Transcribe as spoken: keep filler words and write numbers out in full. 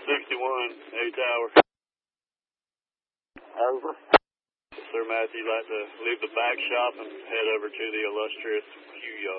sixty-one, A Tower. Over. Sir Matthew, you'd like to leave the back shop and head over to the illustrious Q Yard.